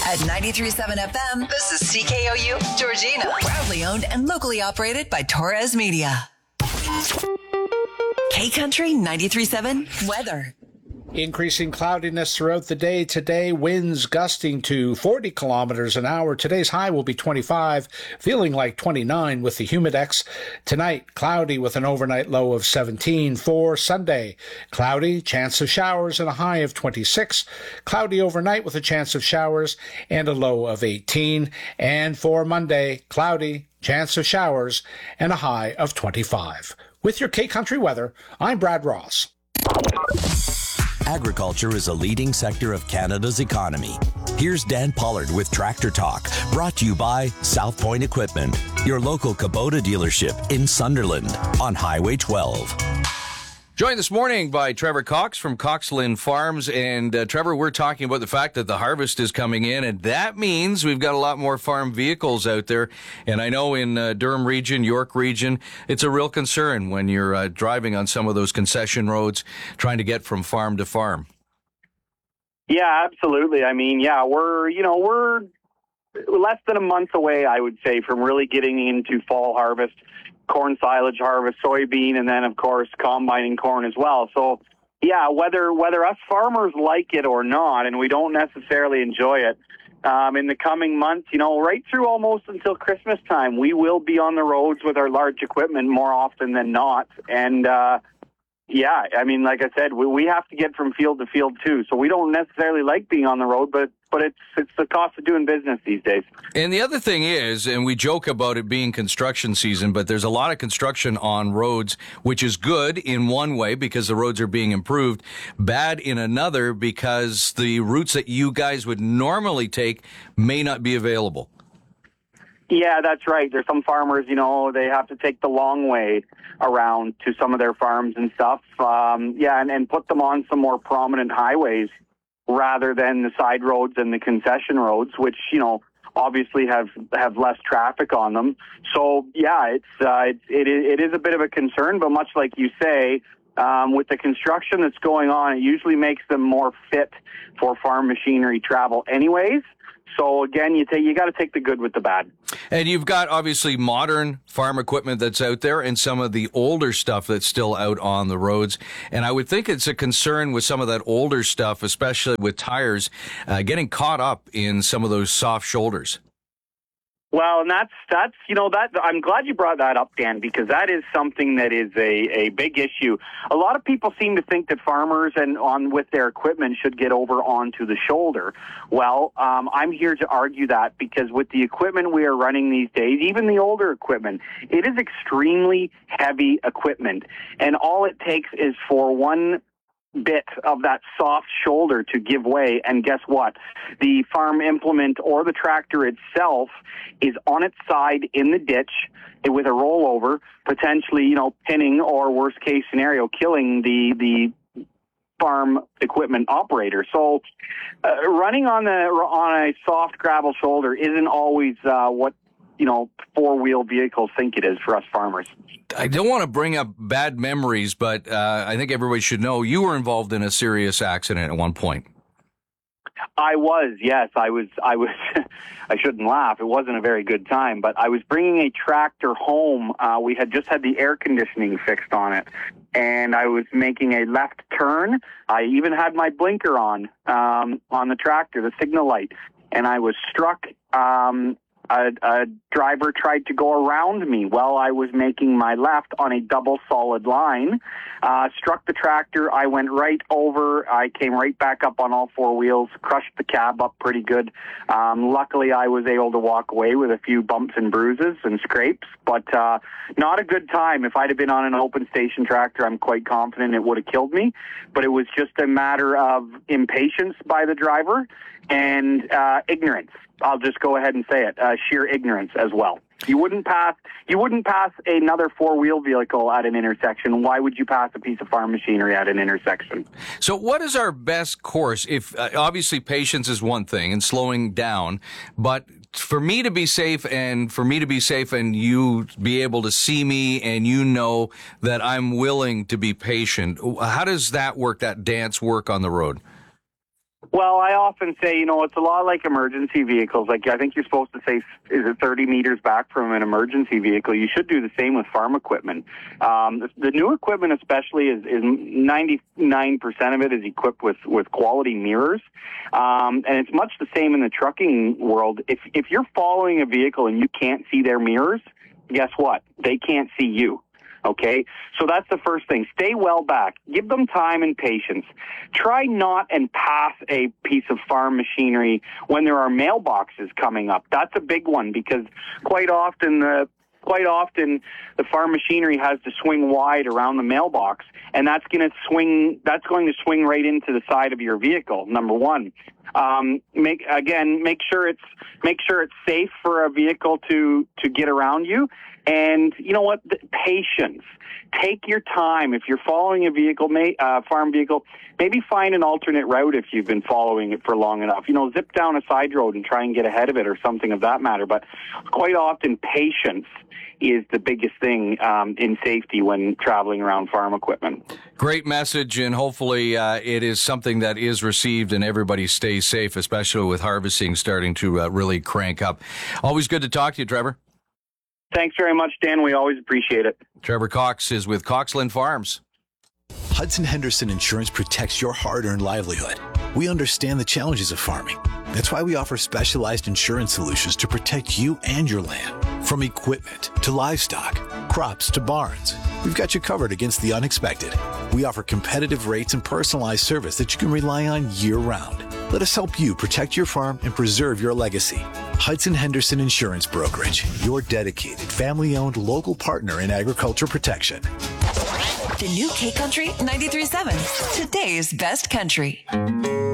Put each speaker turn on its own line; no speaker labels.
At 93.7 FM, this is CKOU Georgina. Proudly owned and locally operated by Torres Media. K-Country 93.7 weather.
Increasing cloudiness throughout the day today, winds gusting to 40 kilometers an hour. Today's high will be 25, feeling like 29 with the humidex. Tonight, cloudy with an overnight low of 17. For Sunday, cloudy, chance of showers and a high of 26. Cloudy overnight with a chance of showers and a low of 18. And for Monday, cloudy, chance of showers and a high of 25. With your K-Country weather, I'm Brad Ross.
Agriculture is a leading sector of Canada's economy. Here's Dan Pollard with Tractor Talk, brought to you by South Point Equipment, your local Kubota dealership in Sunderland on Highway 12.
Joined this morning by Trevor Cox from Coxland Farms. And Trevor, we're talking about the fact that the harvest is coming in, and that means we've got a lot more farm vehicles out there. And I know in Durham region, York region, it's a real concern when you're driving on some of those concession roads, trying to get from farm to farm.
Yeah, absolutely. I mean, yeah, we're less than a month away, I would say, from really getting into fall harvest. Corn silage harvest, soybean, and then, of course, combining corn as well. So, yeah, whether us farmers like it or not, and we don't necessarily enjoy it, in the coming months, right through almost until Christmas time, we will be on the roads with our large equipment more often than not. And, yeah, I mean, like I said, we have to get from field to field, too. So we don't necessarily like being on the road, but it's the cost of doing business these days.
And the other thing is, and we joke about it being construction season, but there's a lot of construction on roads, which is good in one way because the roads are being improved, bad in another because the routes that you guys would normally take may not be available.
Yeah, that's right. There's some farmers, they have to take the long way around to some of their farms and stuff. And put them on some more prominent highways rather than the side roads and the concession roads, which, obviously have less traffic on them. So, yeah, it is a bit of a concern, but much like you say, with the construction that's going on, it usually makes them more fit for farm machinery travel anyways. So, again, you got to take the good with the bad.
And you've got, obviously, modern farm equipment that's out there and some of the older stuff that's still out on the roads. And I would think it's a concern with some of that older stuff, especially with tires, getting caught up in some of those soft shoulders.
Well, and that's I'm glad you brought that up, Dan, because that is something that is a big issue. A lot of people seem to think that farmers with their equipment should get over onto the shoulder. Well, I'm here to argue that because with the equipment we are running these days, even the older equipment, it is extremely heavy equipment, and all it takes is for one bit of that soft shoulder to give way, and guess what? The farm implement or the tractor itself is on its side in the ditch with a rollover, potentially, pinning or worst case scenario, killing the farm equipment operator. So running on a soft gravel shoulder isn't always what four-wheel vehicles think it is for us farmers.
I don't want to bring up bad memories, but I think everybody should know you were involved in a serious accident at one point.
I was, yes. I was. I shouldn't laugh. It wasn't a very good time, but I was bringing a tractor home. We had just had the air conditioning fixed on it, and I was making a left turn. I even had my blinker on the tractor, the signal light, and I was struck. A driver tried to go around me while I was making my left on a double solid line, struck the tractor. I went right over. I came right back up on all four wheels, crushed the cab up pretty good. Luckily, I was able to walk away with a few bumps and bruises and scrapes, but not a good time. If I'd have been on an open station tractor, I'm quite confident it would have killed me, but it was just a matter of impatience by the driver and ignorance. I'll just go ahead and say it, sheer ignorance as well. You wouldn't pass another four-wheel vehicle at an intersection. Why would you pass a piece of farm machinery at an intersection?
So what is our best course? If obviously patience is one thing and slowing down, but for me to be safe and you be able to see me and that I'm willing to be patient, how does that work, that dance work on the road?
Well, I often say, it's a lot like emergency vehicles. Like, I think you're supposed to say, is it 30 meters back from an emergency vehicle? You should do the same with farm equipment. The new equipment especially is 99% of it is equipped with quality mirrors. And it's much the same in the trucking world. If you're following a vehicle and you can't see their mirrors, guess what? They can't see you. Okay, so that's the first thing. Stay well back. Give them time and patience. Try not and pass a piece of farm machinery when there are mailboxes coming up. That's a big one because quite often the farm machinery has to swing wide around the mailbox, and that's going to swing right into the side of your vehicle. Number one. Make sure it's safe for a vehicle to get around you. And you know what? Patience. Take your time. If you're following a vehicle, farm vehicle, maybe find an alternate route if you've been following it for long enough. Zip down a side road and try and get ahead of it or something of that matter. But quite often, patience is the biggest thing in safety when traveling around farm equipment.
Great message, and hopefully it is something that is received and everybody stays safe, especially with harvesting starting to really crank up. Always good to talk to you, Trevor.
Thanks very much, Dan. We always appreciate it.
Trevor Cox is with Coxland Farms.
Hudson Henderson Insurance protects your hard-earned livelihood. We understand the challenges of farming. That's why we offer specialized insurance solutions to protect you and your land. From equipment to livestock, crops to barns, we've got you covered against the unexpected. We offer competitive rates and personalized service that you can rely on year-round. Let us help you protect your farm and preserve your legacy. Hudson Henderson Insurance Brokerage, your dedicated, family-owned local partner in agriculture protection.
The new K Country 93.7, today's best country.